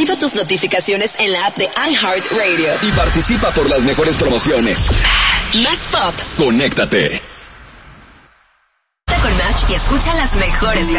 Activa tus notificaciones en la app de iHeartRadio. Y participa por las mejores promociones. Más pop. Conéctate. Con Match y escucha las mejores